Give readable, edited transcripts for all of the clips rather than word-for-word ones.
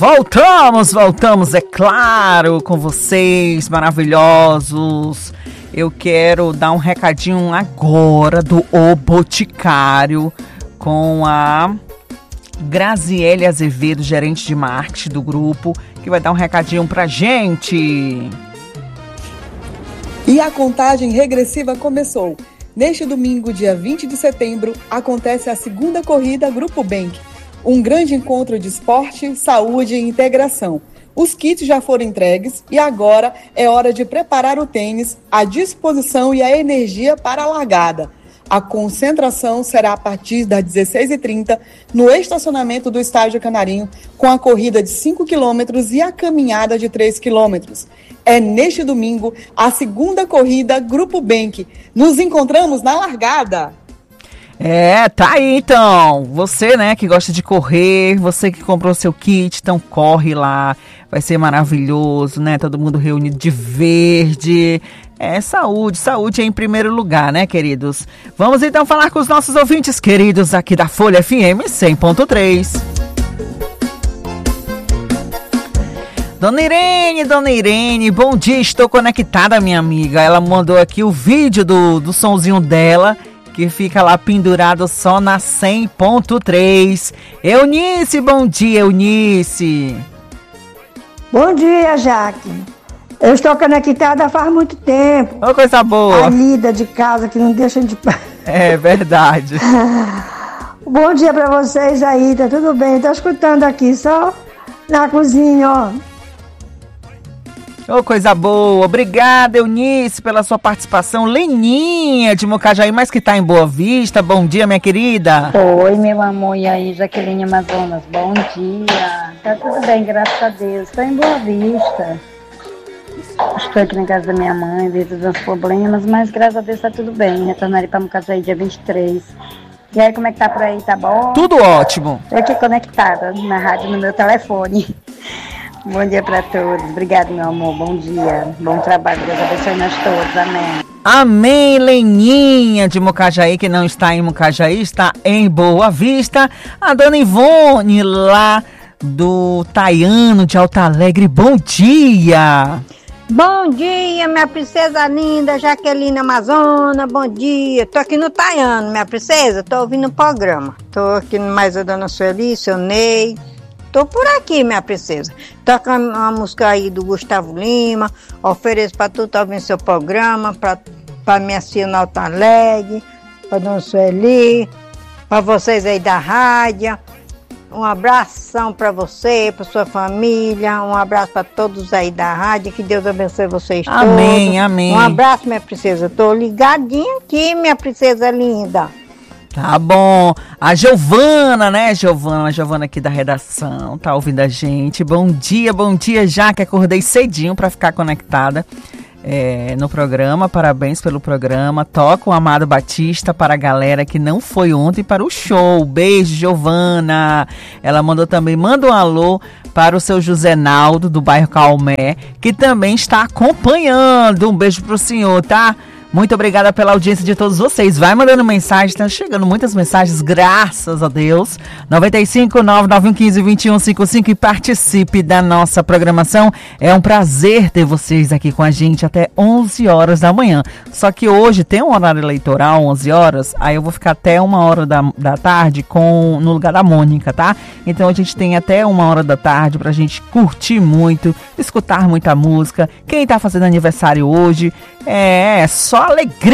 Voltamos, é claro, com vocês, maravilhosos. Eu quero dar um recadinho agora do O Boticário com a Graziele Azevedo, gerente de marketing do grupo, que vai dar um recadinho pra gente. E a contagem regressiva começou. Neste domingo, dia 20 de setembro, acontece a segunda corrida Grupo Bank, um grande encontro de esporte, saúde e integração. Os kits já foram entregues e agora é hora de preparar o tênis, a disposição e a energia para a largada. A concentração será a partir das 16h30 no estacionamento do Estádio Canarinho, com a corrida de 5 km e a caminhada de 3 km. É neste domingo a segunda corrida Grupo Bank. Nos encontramos na largada. Tá aí então, você, né, que gosta de correr, você que comprou seu kit, então corre lá, vai ser maravilhoso, né, todo mundo reunido de verde, saúde é em primeiro lugar, né, queridos? Vamos então falar com os nossos ouvintes queridos aqui da Folha FM 100.3. Dona Irene, bom dia, estou conectada, minha amiga, ela mandou aqui o vídeo do sonzinho dela, que fica lá pendurado só na 100.3. Eunice, bom dia, Eunice. Bom dia, Jaque. Eu estou conectada faz muito tempo. Ô, coisa boa. A lida de casa que não deixa de... É verdade. Bom dia para vocês aí, tá tudo bem? Estou escutando aqui só na cozinha, ó. Ô, coisa boa. Obrigada, Eunice, pela sua participação. Leninha de Mocajaí, mas que tá em Boa Vista. Bom dia, minha querida. Oi, meu amor. E aí, Jaqueline Amazonas. Bom dia. Tá tudo bem, graças a Deus. Tô em Boa Vista. Estou aqui na casa da minha mãe, devido aos problemas, mas graças a Deus tá tudo bem. Retornarei para Mocajaí dia 23. E aí, como é que tá por aí? Tá bom? Tudo ótimo. Tô aqui conectada na rádio, no meu telefone. Bom dia para todos. Obrigado, meu amor. Bom dia. Bom trabalho. Deus abençoe nós todos. Amém. Amém, Leninha de Mocajaí, que não está em Mocajaí, está em Boa Vista. A dona Ivone, lá do Taiano de Alto Alegre. Bom dia. Bom dia, minha princesa linda, Jaqueline Amazona, bom dia. Tô aqui no Taiano, minha princesa, tô ouvindo o programa. Tô aqui mais a dona Sueli, seu Ney. Tô por aqui, minha princesa. Toca uma música aí do Gustavo Lima. Ofereço pra tu tá ouvindo seu programa, pra minha filha no Alto Alegre, pra dona Sueli, pra vocês aí da rádio. Um abração pra você, pra sua família. Um abraço pra todos aí da rádio. Que Deus abençoe vocês todos. Amém, amém. Um abraço, minha princesa. Tô ligadinha aqui, minha princesa linda. Tá bom. A Giovana, né, Giovana aqui da redação, tá ouvindo a gente. Bom dia, já que acordei cedinho pra ficar conectada no programa. Parabéns pelo programa. Toca o Amado Batista para a galera que não foi ontem para o show. Beijo, Giovana. Ela mandou também, manda um alô para o seu José Naldo, do bairro Calmé, que também está acompanhando. Um beijo pro senhor, tá? Muito obrigada pela audiência de todos vocês. Vai mandando mensagem, estão chegando muitas mensagens, graças a Deus. 95-99115-2155 e participe da nossa programação. É um prazer ter vocês aqui com a gente até 11 horas da manhã. Só que hoje tem um horário eleitoral, 11 horas, aí eu vou ficar até 1 hora da tarde no lugar da Mônica, tá? Então a gente tem até 1 hora da tarde pra gente curtir muito, escutar muita música. Quem tá fazendo aniversário hoje, só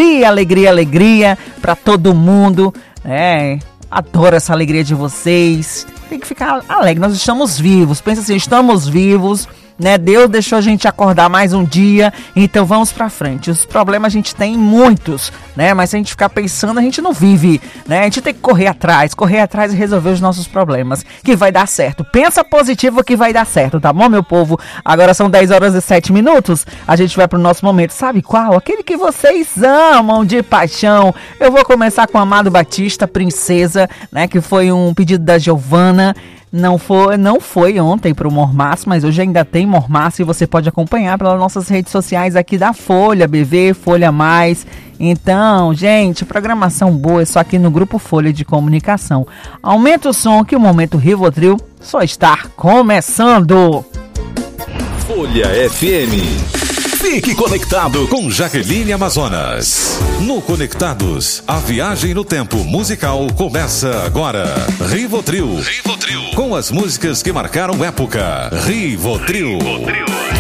alegria pra todo mundo. Adoro essa alegria de vocês. Tem que ficar alegre, nós estamos vivos. Pensa assim, estamos vivos, né? Deus deixou a gente acordar mais um dia, então vamos pra frente. Os problemas a gente tem muitos, né? Mas se a gente ficar pensando, a gente não vive, né? A gente tem que correr atrás e resolver os nossos problemas, que vai dar certo. Pensa positivo que vai dar certo, tá bom, meu povo? Agora são 10 horas e 7 minutos. A gente vai pro nosso momento, sabe qual? Aquele que vocês amam de paixão. Eu vou começar com Amado Batista, Princesa, né? Que foi um pedido da Giovana. Não foi ontem para o Mormaço, mas hoje ainda tem Mormaço e você pode acompanhar pelas nossas redes sociais aqui da Folha BV, Folha Mais. Então, gente, programação boa é só aqui no Grupo Folha de Comunicação. Aumenta o som que o Momento Rivotril só está começando. Folha FM. Fique conectado com Jaqueline Amazonas. No Conectados, a viagem no tempo musical começa agora. Rivotril. Com as músicas que marcaram época. Rivotril.